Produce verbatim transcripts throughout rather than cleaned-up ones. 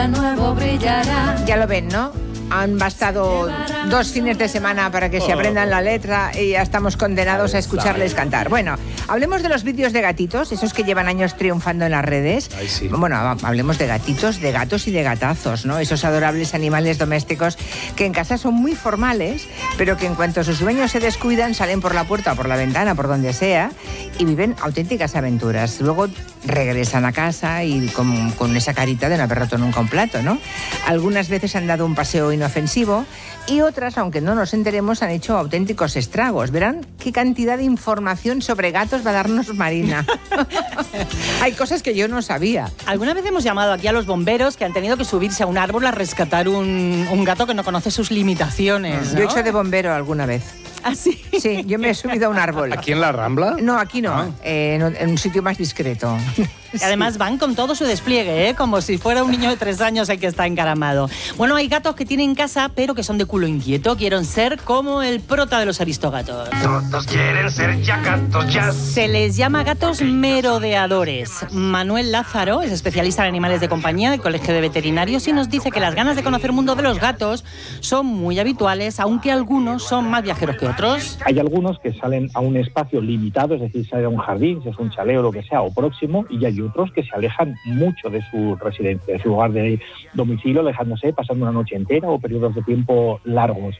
Nuevo brillará. Ya lo ven, ¿no? Han bastado dos fines de semana para que se aprendan la letra y ya estamos condenados a escucharles cantar. Bueno, hablemos de los vídeos de gatitos, esos que llevan años triunfando en las redes. Ay, sí. Bueno, hablemos de gatitos, de gatos y de gatazos, ¿no? Esos adorables animales domésticos que en casa son muy formales, pero que en cuanto sus dueños se descuidan, salen por la puerta o por la ventana, por donde sea, y viven auténticas aventuras. Luego regresan a casa y con, con esa carita de no haber roto nunca un plato, ¿no? Algunas veces han dado un paseo inofensivo y otras, aunque no nos enteremos, han hecho auténticos estragos. Verán qué cantidad de información sobre gatos va a darnos Marina. Hay cosas que yo no sabía. Alguna vez hemos llamado aquí a los bomberos que han tenido que subirse a un árbol a rescatar un, un gato que no conoce sus limitaciones, ¿no? Yo he hecho de bombero alguna vez. ¿Ah, sí? Sí, yo me he subido a un árbol. ¿Aquí en la Rambla? No, aquí no, Ah. eh, en, en un sitio más discreto. Y además van con todo su despliegue, ¿eh? Como si fuera un niño de tres años el que está encaramado. Bueno, hay gatos que tienen casa, pero que son de culo inquieto. Quieren ser como el prota de los aristogatos. Todos quieren ser ya gatos, ya. Se les llama gatos merodeadores. Manuel Lázaro es especialista en animales de compañía del Colegio de Veterinarios y nos dice que las ganas de conocer el mundo de los gatos son muy habituales, aunque algunos son más viajeros que otros. Hay algunos que salen a un espacio limitado, es decir, salen a un jardín, si es un chalet o lo que sea, o próximo, y hay otros que se alejan mucho de su residencia, de su lugar de domicilio, alejándose, pasando una noche entera o periodos de tiempo largos.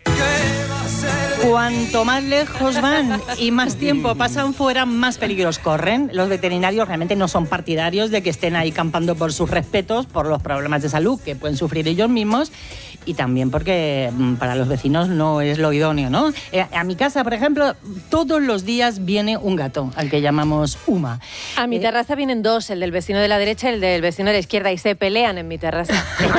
Cuanto más lejos van y más tiempo pasan fuera, más peligros corren. Los veterinarios realmente no son partidarios de que estén ahí campando por sus respetos, por los problemas de salud que pueden sufrir ellos mismos y también porque para los vecinos no es lo idóneo, ¿no? A mi casa, por ejemplo, todos los días viene un gato, al que llamamos Uma. A mi terraza vienen dos, el del vecino de la derecha y el del vecino de la izquierda, y se pelean en mi terraza.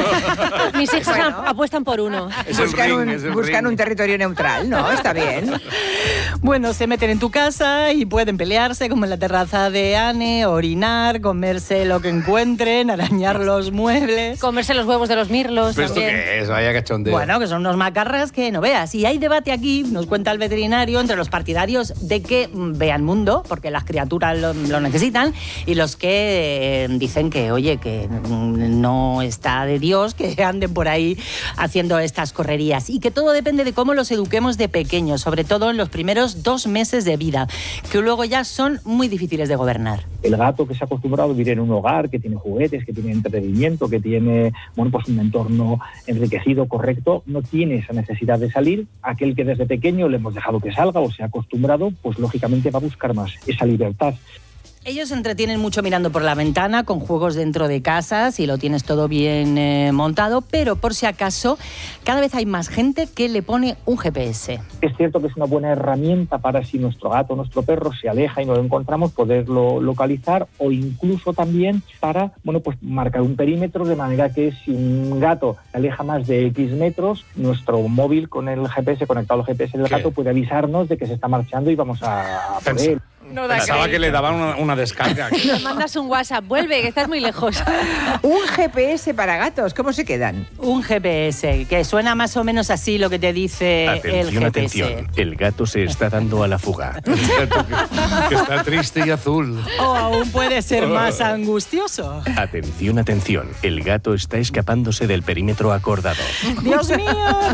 Mis hijas Bueno. apuestan por uno. Es el Buscan, ring, un, es el buscan ring. un territorio neutral, ¿no? Está bien. Bueno, se meten en tu casa y pueden pelearse, como en la terraza de Anne, orinar, comerse lo que encuentren, arañar los muebles. Comerse los huevos de los mirlos ¿Pero esto también. qué es? Vaya cachondeo. Bueno, que son unos macarras que no veas. Y hay debate aquí, nos cuenta el veterinario, entre los partidarios de que mm, vean mundo, porque las criaturas lo, lo necesitan, y los que eh, dicen que, oye, que mm, no está de Dios que anden por ahí haciendo estas correrías. Y que todo depende de cómo los eduquemos de pequeños, sobre todo en los primeros dos meses de vida, que luego ya son muy difíciles de gobernar. El gato que se ha acostumbrado a vivir en un hogar, que tiene juguetes, que tiene entretenimiento, que tiene, bueno, pues un entorno enriquecido, correcto, no tiene esa necesidad de salir. Aquel que desde pequeño le hemos dejado que salga o se ha acostumbrado, pues lógicamente va a buscar más esa libertad. Ellos se entretienen mucho mirando por la ventana, con juegos dentro de casa, si lo tienes todo bien eh, montado, pero por si acaso, cada vez hay más gente que le pone un G P S. Es cierto que es una buena herramienta para, si nuestro gato o nuestro perro se aleja y no lo encontramos, poderlo localizar, o incluso también para, bueno, pues marcar un perímetro, de manera que si un gato se aleja más de X metros, nuestro móvil con el G P S, conectado al G P S del ¿Qué? gato, puede avisarnos de que se está marchando y vamos a, a por Pensa- él. No da Pensaba crédito. que le daban una, una descarga. Le mandas un WhatsApp, vuelve, que estás muy lejos. Un G P S para gatos, ¿cómo se quedan? Un G P S, que suena más o menos así lo que te dice el Atención, G P S. atención. El gato se está dando a la fuga. Un gato que, que está triste y azul. O aún puede ser más angustioso. Atención, atención. El gato está escapándose del perímetro acordado. ¡Dios mío!